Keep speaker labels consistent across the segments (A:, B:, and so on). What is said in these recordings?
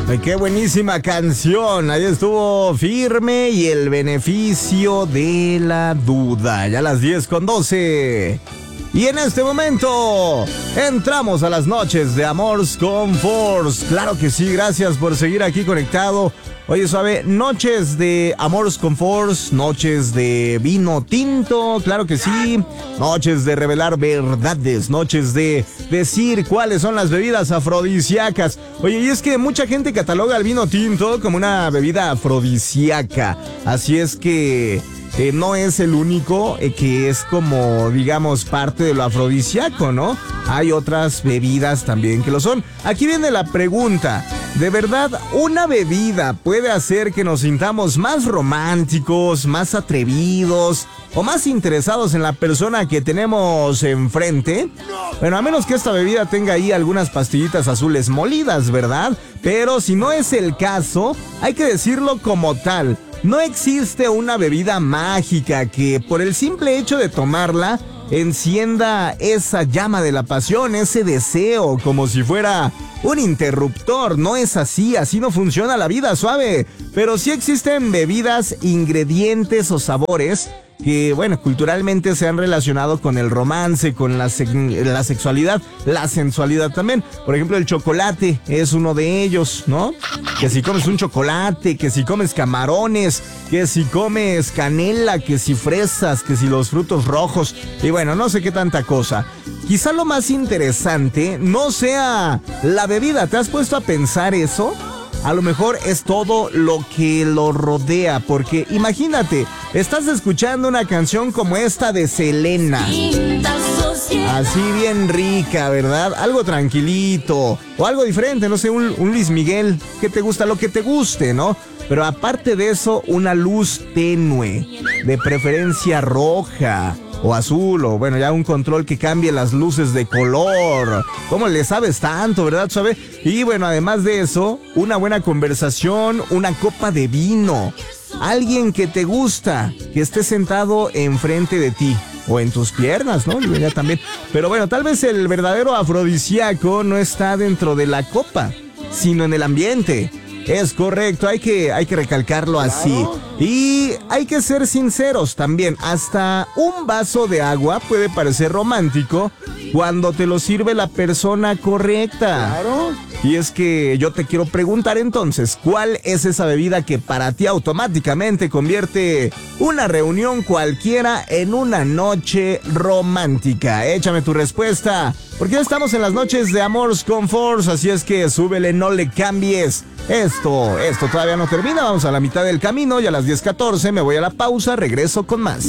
A: Ay, qué buenísima canción. Ahí estuvo Firme y El Beneficio de la Duda. Ya a las 10:12. Y en este momento entramos a las noches de Amors con Force. Claro que sí, gracias por seguir aquí conectado. Oye, suave, noches de Amors con Force, noches de vino tinto, claro que sí, noches de revelar verdades, noches de decir cuáles son las bebidas afrodisíacas. Oye, y es que mucha gente cataloga el vino tinto como una bebida afrodisíaca, así es que no es el único que es como, digamos, parte de lo afrodisíaco, ¿no? Hay otras bebidas también que lo son. Aquí viene la pregunta. ¿De verdad una bebida puede hacer que nos sintamos más románticos, más atrevidos o más interesados en la persona que tenemos enfrente? Bueno, a menos que esta bebida tenga ahí algunas pastillitas azules molidas, ¿verdad? Pero si no es el caso, hay que decirlo como tal. No existe una bebida mágica que por el simple hecho de tomarla encienda esa llama de la pasión, ese deseo, como si fuera un interruptor. No es así, así no funciona la vida, suave. Pero sí existen bebidas, ingredientes o sabores que, bueno, culturalmente se han relacionado con el romance, con la sexualidad, la sensualidad también. Por ejemplo, el chocolate es uno de ellos, ¿no? Que si comes un chocolate, que si comes camarones, que si comes canela, que si fresas, que si los frutos rojos, y bueno, no sé qué tanta cosa. Quizá lo más interesante no sea la bebida. ¿Te has puesto a pensar eso? A lo mejor es todo lo que lo rodea, porque imagínate, estás escuchando una canción como esta de Selena, así bien rica, ¿verdad? Algo tranquilito, o algo diferente, no sé, un Luis Miguel, que te gusta, lo que te guste, ¿no? Pero aparte de eso, una luz tenue, de preferencia roja o azul, o bueno, ya un control que cambie las luces de color. ¿Cómo le sabes tanto, verdad, suave? Y bueno, además de eso, una buena conversación, una copa de vino, alguien que te gusta, que esté sentado enfrente de ti o en tus piernas, ¿no? Ya también. Pero bueno, tal vez el verdadero afrodisíaco no está dentro de la copa, sino en el ambiente. Es correcto, hay que recalcarlo así. Y hay que ser sinceros también. Hasta un vaso de agua puede parecer romántico cuando te lo sirve la persona correcta. Claro. Y es que yo te quiero preguntar entonces, ¿cuál es esa bebida que para ti automáticamente convierte una reunión cualquiera en una noche romántica? Échame tu respuesta, porque ya estamos en las noches de Amors con Force, así es que súbele, no le cambies. Esto todavía no termina, vamos a la mitad del camino y a las 10:14 me voy a la pausa, regreso con más.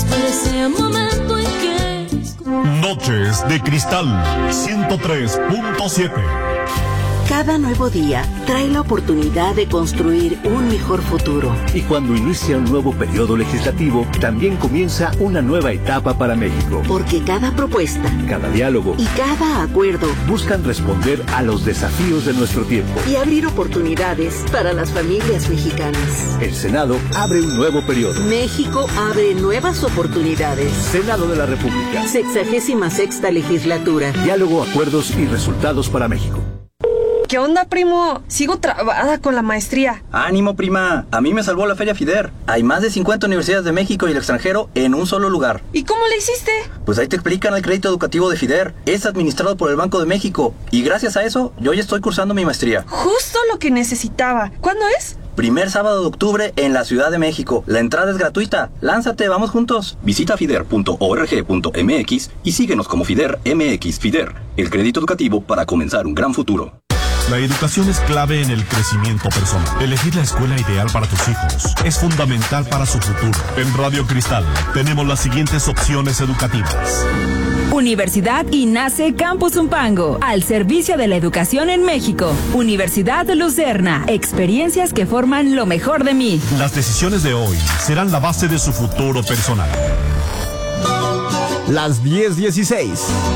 B: Noches de Cristal 103.7.
C: Cada nuevo día trae la oportunidad de construir un mejor futuro.
D: Y cuando inicia un nuevo periodo legislativo, también comienza una nueva etapa para México.
C: Porque cada propuesta,
D: cada diálogo
C: y cada acuerdo
D: buscan responder a los desafíos de nuestro tiempo
C: y abrir oportunidades para las familias mexicanas.
D: El Senado abre un nuevo periodo.
C: México abre nuevas oportunidades.
D: Senado de la República.
C: 66ª legislatura.
D: Diálogo, acuerdos y resultados para México.
E: ¿Qué onda, primo? Sigo trabada con la maestría.
F: ¡Ánimo, prima! A mí me salvó la Feria FIDER. Hay más de 50 universidades de México y el extranjero en un solo lugar.
E: ¿Y cómo le hiciste?
F: Pues ahí te explican el crédito educativo de FIDER. Es administrado por el Banco de México. Y gracias a eso, yo ya estoy cursando mi maestría.
E: Justo lo que necesitaba. ¿Cuándo es?
F: Primer sábado de octubre en la Ciudad de México. La entrada es gratuita. Lánzate, vamos juntos. Visita fider.org.mx y síguenos como FIDER MX. FIDER, el crédito educativo para comenzar un gran futuro.
B: La educación es clave en el crecimiento personal. Elegir la escuela ideal para tus hijos es fundamental para su futuro. En Radio Cristal tenemos las siguientes opciones educativas.
G: Universidad INACE Campus Zumpango, al servicio de la educación en México. Universidad Lucerna, experiencias que forman lo mejor de mí.
B: Las decisiones de hoy serán la base de su futuro personal.
A: Las 10:16.